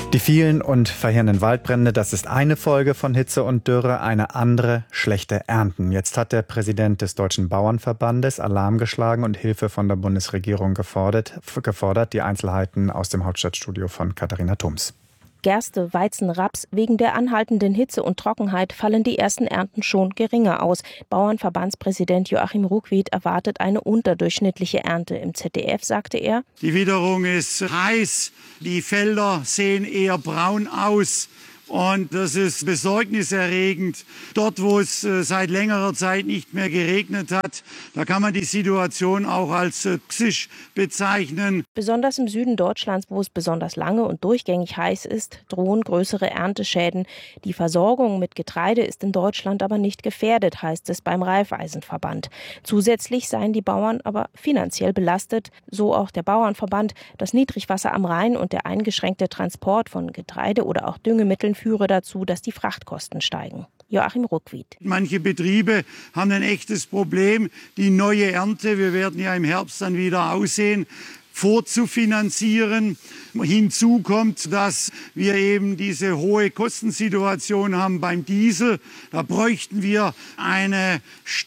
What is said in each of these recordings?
Die vielen und verheerenden Waldbrände, das ist eine Folge von Hitze und Dürre, eine andere schlechte Ernten. Jetzt hat der Präsident des Deutschen Bauernverbandes Alarm geschlagen und Hilfe von der Bundesregierung gefordert. Die Einzelheiten aus dem Hauptstadtstudio von Katharina Thums. Gerste, Weizen, Raps. Wegen der anhaltenden Hitze und Trockenheit fallen die ersten Ernten schon geringer aus. Bauernverbandspräsident Joachim Ruckwied erwartet eine unterdurchschnittliche Ernte. Im ZDF sagte er: Die Witterung ist heiß, die Felder sehen eher braun aus. Und das ist besorgniserregend. Dort, wo es seit längerer Zeit nicht mehr geregnet hat, da kann man die Situation auch als toxisch bezeichnen. Besonders im Süden Deutschlands, wo es besonders lange und durchgängig heiß ist, drohen größere Ernteschäden. Die Versorgung mit Getreide ist in Deutschland aber nicht gefährdet, heißt es beim Raiffeisenverband. Zusätzlich seien die Bauern aber finanziell belastet, so auch der Bauernverband. Das Niedrigwasser am Rhein und der eingeschränkte Transport von Getreide oder auch Düngemitteln führe dazu, dass die Frachtkosten steigen. Joachim Ruckwied. Manche Betriebe haben ein echtes Problem, die neue Ernte, wir werden ja im Herbst dann wieder aussehen, vorzufinanzieren. Hinzu kommt, dass wir eben diese hohe Kostensituation haben beim Diesel. Da bräuchten wir eine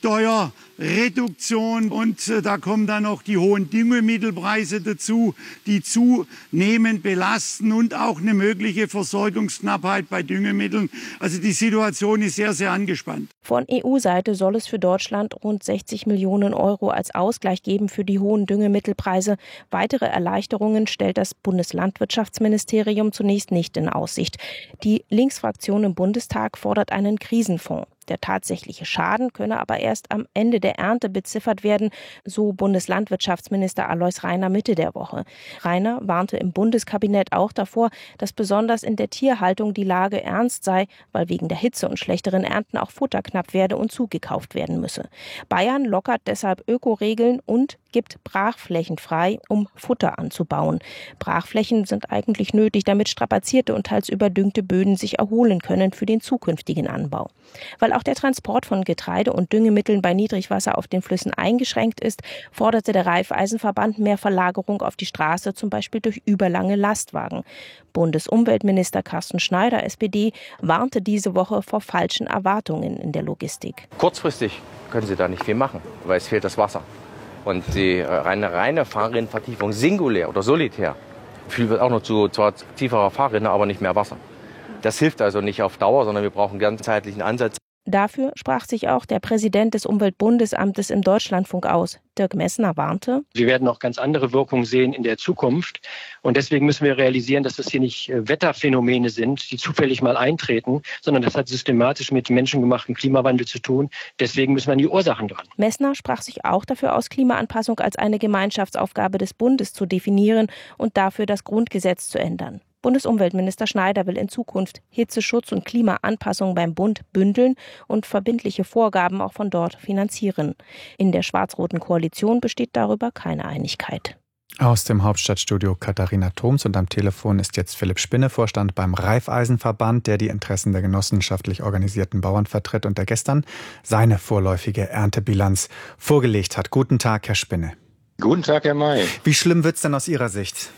Steuerreduktion und da kommen dann noch die hohen Düngemittelpreise dazu, die zunehmend belasten und auch eine mögliche Versorgungsknappheit bei Düngemitteln. Also die Situation ist sehr, sehr angespannt. Von EU-Seite soll es für Deutschland rund 60 Millionen Euro als Ausgleich geben für die hohen Düngemittelpreise. Weitere Erleichterungen stellt das Bundeslandwirtschaftsministerium zunächst nicht in Aussicht. Die Linksfraktion im Bundestag fordert einen Krisenfonds. Der tatsächliche Schaden könne aber erst am Ende der Ernte beziffert werden, so Bundeslandwirtschaftsminister Alois Rainer Mitte der Woche. Rainer warnte im Bundeskabinett auch davor, dass besonders in der Tierhaltung die Lage ernst sei, weil wegen der Hitze und schlechteren Ernten auch Futter knapp werde und zugekauft werden müsse. Bayern lockert deshalb Ökoregeln und gibt Brachflächen frei, um Futter anzubauen. Brachflächen sind eigentlich nötig, damit strapazierte und teils überdüngte Böden sich erholen können für den zukünftigen Anbau. Weil auch der Transport von Getreide und Düngemitteln bei Niedrigwasser auf den Flüssen eingeschränkt ist, forderte der Raiffeisenverband mehr Verlagerung auf die Straße, zum Beispiel durch überlange Lastwagen. Bundesumweltminister Carsten Schneider, SPD, warnte diese Woche vor falschen Erwartungen in der Logistik. Kurzfristig können Sie da nicht viel machen, weil es fehlt das Wasser. Und die reine Fahrrinnenvertiefung singulär oder solitär führt auch noch zu zwar tieferer Fahrrinne, aber nicht mehr Wasser. Das hilft also nicht auf Dauer, sondern wir brauchen einen ganzheitlichen Ansatz. Dafür sprach sich auch der Präsident des Umweltbundesamtes im Deutschlandfunk aus. Dirk Messner warnte: Wir werden auch ganz andere Wirkungen sehen in der Zukunft. Und deswegen müssen wir realisieren, dass das hier nicht Wetterphänomene sind, die zufällig mal eintreten, sondern das hat systematisch mit menschengemachten Klimawandel zu tun. Deswegen müssen wir an die Ursachen dran. Messner sprach sich auch dafür aus, Klimaanpassung als eine Gemeinschaftsaufgabe des Bundes zu definieren und dafür das Grundgesetz zu ändern. Bundesumweltminister Schneider will in Zukunft Hitzeschutz und Klimaanpassung beim Bund bündeln und verbindliche Vorgaben auch von dort finanzieren. In der schwarz-roten Koalition besteht darüber keine Einigkeit. Aus dem Hauptstadtstudio Katharina Thums und am Telefon ist jetzt Philipp Spinne, Vorstand beim Raiffeisenverband, der die Interessen der genossenschaftlich organisierten Bauern vertritt und der gestern seine vorläufige Erntebilanz vorgelegt hat. Guten Tag, Herr Spinne. Guten Tag, Herr May. Wie schlimm wird es denn aus Ihrer Sicht?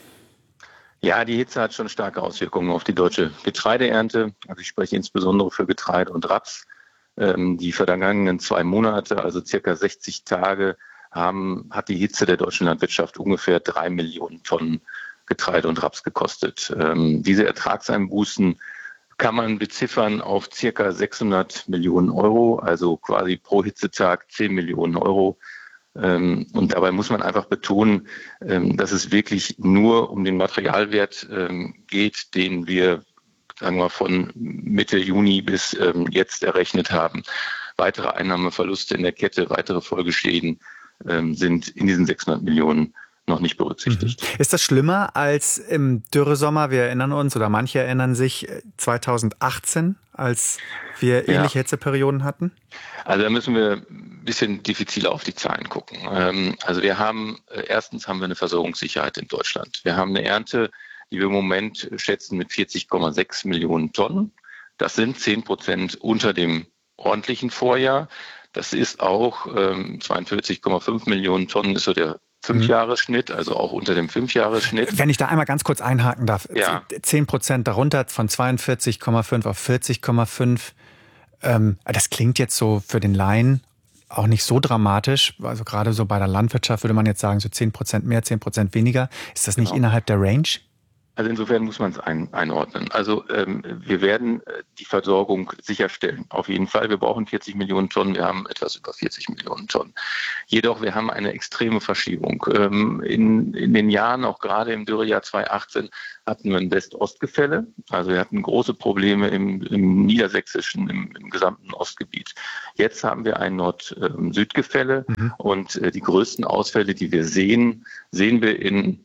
Ja, die Hitze hat schon starke Auswirkungen auf die deutsche Getreideernte. Also ich spreche insbesondere für Getreide und Raps. Die vergangenen 2 Monate, also circa 60 Tage, hat die Hitze der deutschen Landwirtschaft ungefähr 3 Millionen Tonnen Getreide und Raps gekostet. Diese Ertragseinbußen kann man beziffern auf circa 600 Millionen Euro, also quasi pro Hitzetag 10 Millionen Euro. Und dabei muss man einfach betonen, dass es wirklich nur um den Materialwert geht, den wir, sagen wir, von Mitte Juni bis jetzt errechnet haben. Weitere Einnahmeverluste in der Kette, weitere Folgeschäden sind in diesen 600 Millionen noch nicht berücksichtigt. Ist das schlimmer als im Dürresommer? Wir erinnern uns, oder manche erinnern sich, 2018, als wir ähnliche Hitzeperioden hatten? Also da müssen wir ein bisschen diffiziler auf die Zahlen gucken. Also erstens haben wir eine Versorgungssicherheit in Deutschland. Wir haben eine Ernte, die wir im Moment schätzen mit 40,6 Millionen Tonnen. Das sind 10% unter dem ordentlichen Vorjahr. Das ist auch 42,5 Millionen Tonnen ist so der 5-Jahres-Schnitt, also auch unter dem 5-Jahres-Schnitt. Wenn ich da einmal ganz kurz einhaken darf, ja. 10% darunter von 42,5 auf 40,5. Das klingt jetzt so für den Laien auch nicht so dramatisch. Also gerade so bei der Landwirtschaft würde man jetzt sagen, so 10% mehr, 10% weniger. Ist das nicht innerhalb der Range? Also insofern muss man es einordnen. Also wir werden die Versorgung sicherstellen. Auf jeden Fall. Wir brauchen 40 Millionen Tonnen. Wir haben etwas über 40 Millionen Tonnen. Jedoch, wir haben eine extreme Verschiebung. In den Jahren, auch gerade im Dürrejahr 2018, hatten wir ein West-Ost-Gefälle. Also wir hatten große Probleme im Niedersächsischen, im gesamten Ostgebiet. Jetzt haben wir ein Nord-Süd-Gefälle und die größten Ausfälle, die wir sehen wir in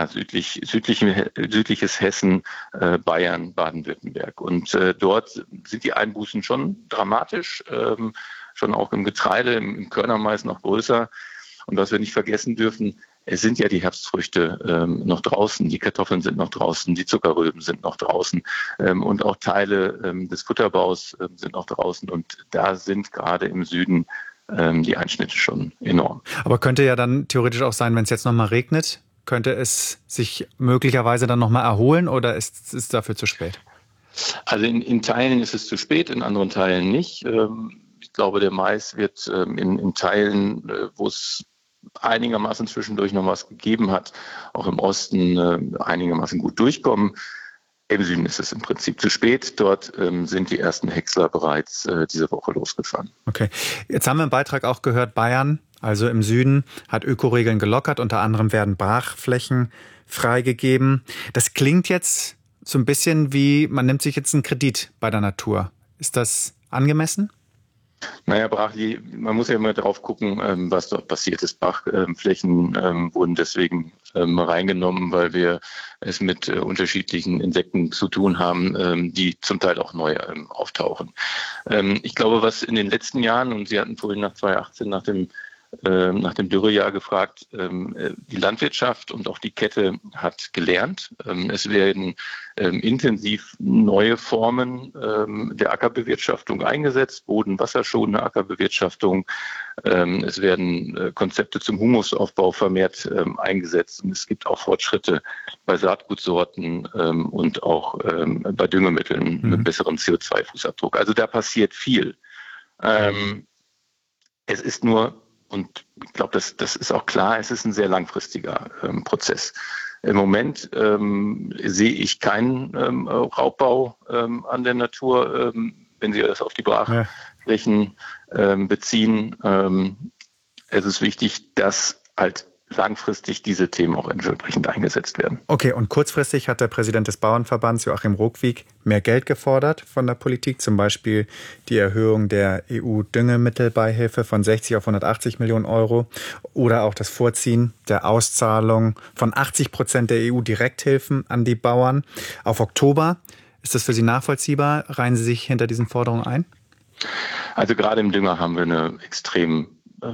südliches Hessen, Bayern, Baden-Württemberg. Und dort sind die Einbußen schon dramatisch, schon auch im Getreide, im Körnermais noch größer. Und was wir nicht vergessen dürfen, es sind ja die Herbstfrüchte noch draußen, die Kartoffeln sind noch draußen, die Zuckerrüben sind noch draußen und auch Teile des Futterbaus sind noch draußen. Und da sind gerade im Süden die Einschnitte schon enorm. Aber könnte ja dann theoretisch auch sein, wenn es jetzt nochmal regnet, könnte es sich möglicherweise dann nochmal erholen oder ist es dafür zu spät? Also in Teilen ist es zu spät, in anderen Teilen nicht. Ich glaube, der Mais wird in Teilen, wo es einigermaßen zwischendurch noch was gegeben hat, auch im Osten einigermaßen gut durchkommen. Im Süden ist es im Prinzip zu spät. Dort sind die ersten Häcksler bereits diese Woche losgefahren. Okay, jetzt haben wir im Beitrag auch gehört, Bayern, also im Süden, hat Ökoregeln gelockert. Unter anderem werden Brachflächen freigegeben. Das klingt jetzt so ein bisschen wie, man nimmt sich jetzt einen Kredit bei der Natur. Ist das angemessen? Naja, man muss ja immer drauf gucken, was dort passiert ist. Brachflächen wurden deswegen reingenommen, weil wir es mit unterschiedlichen Insekten zu tun haben, die zum Teil auch neu auftauchen. Ich glaube, was in den letzten Jahren, und Sie hatten vorhin nach 2018 nach dem Dürrejahr gefragt, die Landwirtschaft und auch die Kette hat gelernt. Es werden intensiv neue Formen der Ackerbewirtschaftung eingesetzt, boden-wasserschonende Ackerbewirtschaftung. Es werden Konzepte zum Humusaufbau vermehrt eingesetzt. Und es gibt auch Fortschritte bei Saatgutsorten und auch bei Düngemitteln mit besserem CO2-Fußabdruck. Also da passiert viel. Es ist nur, und ich glaube, das ist auch klar, es ist ein sehr langfristiger Prozess. Im Moment sehe ich keinen Raubbau an der Natur, wenn Sie das auf die Brachflächen beziehen. Es ist wichtig, dass halt langfristig diese Themen auch entsprechend eingesetzt werden. Okay, und kurzfristig hat der Präsident des Bauernverbands, Joachim Rogwig, mehr Geld gefordert von der Politik, zum Beispiel die Erhöhung der EU-Düngemittelbeihilfe von 60 auf 180 Millionen Euro oder auch das Vorziehen der Auszahlung von 80% der EU-Direkthilfen an die Bauern auf Oktober. Ist das für Sie nachvollziehbar? Reihen Sie sich hinter diesen Forderungen ein? Also gerade im Dünger haben wir eine extreme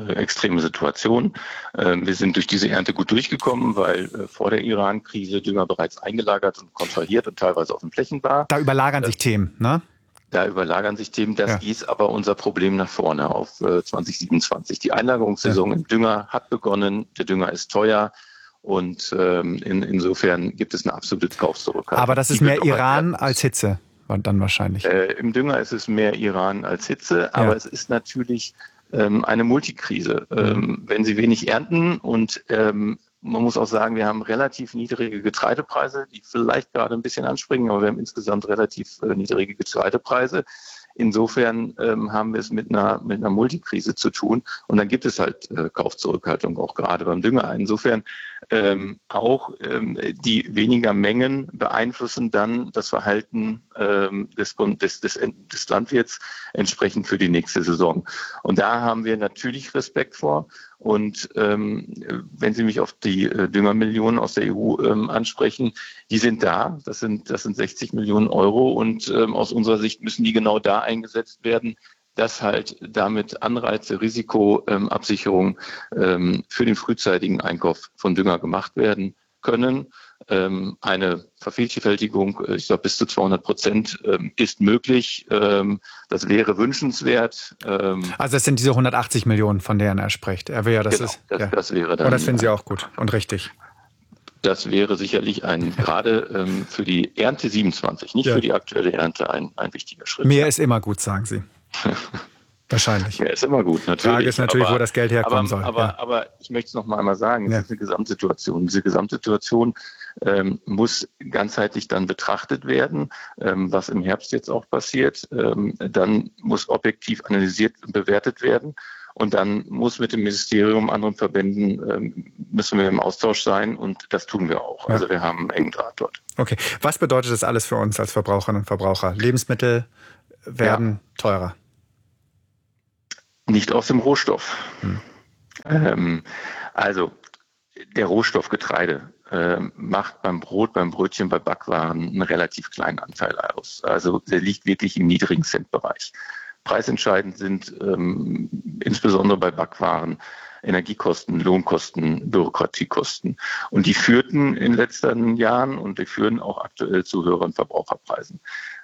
Situation. Wir sind durch diese Ernte gut durchgekommen, weil vor der Iran-Krise Dünger bereits eingelagert und kontrahiert und teilweise auf den Flächen war. Da überlagern sich Themen, ne? Da überlagern sich Themen. Das gießt aber unser Problem nach vorne auf 2027. Die Einlagerungssaison im Dünger hat begonnen. Der Dünger ist teuer. Und insofern gibt es eine absolute Kaufzurückhaltung. Aber das ist mehr Iran als Hitze, dann wahrscheinlich. Im Dünger ist es mehr Iran als Hitze, aber es ist natürlich eine Multikrise. Wenn Sie wenig ernten und man muss auch sagen, wir haben relativ niedrige Getreidepreise, die vielleicht gerade ein bisschen anspringen, aber wir haben insgesamt relativ niedrige Getreidepreise. Insofern haben wir es mit einer Multikrise zu tun und dann gibt es halt Kaufzurückhaltung auch gerade beim Dünger. Insofern auch die weniger Mengen beeinflussen dann das Verhalten des Landwirts entsprechend für die nächste Saison. Und da haben wir natürlich Respekt vor. Und wenn Sie mich auf die Düngermillionen aus der EU ansprechen, die sind da. Das sind 60 Millionen Euro und aus unserer Sicht müssen die genau da eingesetzt werden, dass halt damit Anreize, Risikoabsicherung für den frühzeitigen Einkauf von Dünger gemacht werden können. Eine Vervielfältigung, ich glaube bis zu 200%, ist möglich. Das wäre wünschenswert. Also das sind diese 180 Millionen, von denen er spricht. Er will ja, das wäre dann. Und das finden Sie auch gut und richtig. Das wäre sicherlich gerade für die Ernte 27, nicht für die aktuelle Ernte, ein wichtiger Schritt. Mehr ist immer gut, sagen Sie. Wahrscheinlich. Mehr ist immer gut, natürlich. Die Frage ist natürlich, wo das Geld herkommen soll. Aber ich möchte es noch einmal sagen, es ist eine Gesamtsituation. Diese Gesamtsituation muss ganzheitlich dann betrachtet werden, was im Herbst jetzt auch passiert. Dann muss objektiv analysiert und bewertet werden. Und dann muss mit dem Ministerium, anderen Verbänden, müssen wir im Austausch sein und das tun wir auch. Also wir haben einen engen Draht dort. Okay. Was bedeutet das alles für uns als Verbraucherinnen und Verbraucher? Lebensmittel werden teurer. Nicht aus dem Rohstoff. Also der Rohstoff Getreide macht beim Brot, beim Brötchen, bei Backwaren einen relativ kleinen Anteil aus. Also der liegt wirklich im niedrigen Centbereich. Preisentscheidend sind insbesondere bei Backwaren Energiekosten, Lohnkosten, Bürokratiekosten. Und die führten in den letzten Jahren und die führen auch aktuell zu höheren Verbraucherpreisen.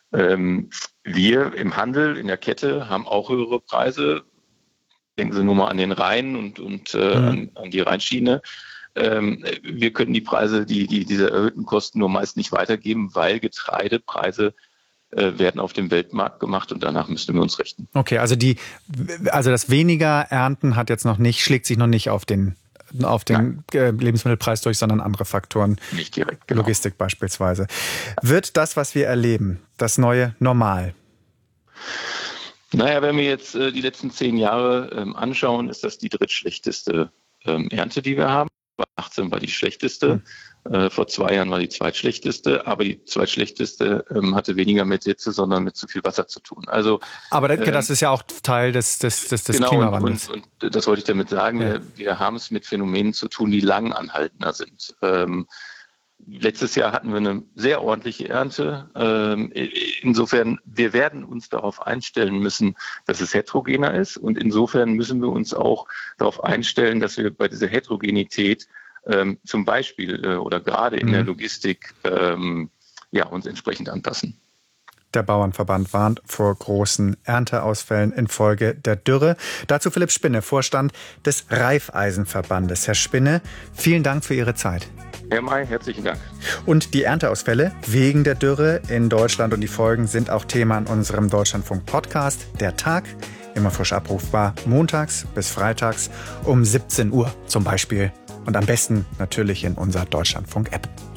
Wir im Handel, in der Kette, haben auch höhere Preise. Denken Sie nur mal an den Rhein und an die Rheinschiene. Wir können die Preise, diese erhöhten Kosten nur meist nicht weitergeben, weil Getreidepreise werden auf dem Weltmarkt gemacht und danach müssen wir uns richten. Okay, also das weniger Ernten schlägt sich noch nicht auf den Lebensmittelpreis durch, sondern andere Faktoren. Nicht direkt, genau. Logistik beispielsweise. Wird das, was wir erleben, das neue Normal? Naja, wenn wir jetzt die letzten 10 Jahre anschauen, ist das die drittschlechteste Ernte, die wir haben. 2018 war die schlechteste. Vor 2 Jahren war die zweitschlechteste, aber die zweitschlechteste hatte weniger mit Hitze, sondern mit zu viel Wasser zu tun. Also, aber das ist ja auch Teil des genau, Klimawandels. Und das wollte ich damit sagen. Ja. Wir haben es mit Phänomenen zu tun, die lang anhaltender sind. Letztes Jahr hatten wir eine sehr ordentliche Ernte. Insofern, wir werden uns darauf einstellen müssen, dass es heterogener ist. Und insofern müssen wir uns auch darauf einstellen, dass wir bei dieser Heterogenität zum Beispiel oder gerade in der Logistik uns entsprechend anpassen. Der Bauernverband warnt vor großen Ernteausfällen infolge der Dürre. Dazu Philipp Spinne, Vorstand des Raiffeisenverbandes. Herr Spinne, vielen Dank für Ihre Zeit. Herr May, herzlichen Dank. Und die Ernteausfälle wegen der Dürre in Deutschland und die Folgen sind auch Thema in unserem Deutschlandfunk-Podcast. Der Tag, immer frisch abrufbar, montags bis freitags um 17 Uhr zum Beispiel. Und am besten natürlich in unserer Deutschlandfunk-App.